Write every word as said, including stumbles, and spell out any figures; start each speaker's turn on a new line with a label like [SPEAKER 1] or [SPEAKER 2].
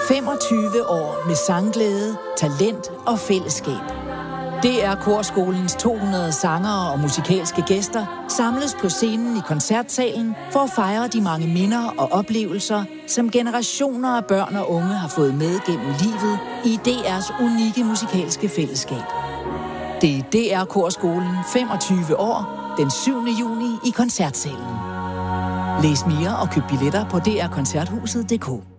[SPEAKER 1] femogtyve år med sangglæde, talent og fællesskab. D R Korskolens to hundrede sangere og musikalske gæster samles på scenen i koncertsalen for at fejre de mange minder og oplevelser, som generationer af børn og unge har fået med gennem livet i D R's unikke musikalske fællesskab. Det er D R Korskolen femogtyve år, den syvende juni i koncertsalen. Læs mere og køb billetter på d r koncerthuset punktum d k.